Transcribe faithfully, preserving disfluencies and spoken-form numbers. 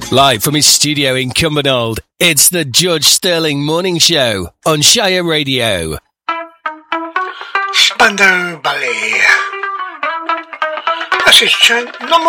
Live from his studio in Cumbernauld, it's the Judge Sterling Morning Show on Shire Radio. Spandau Ballet. This is chant number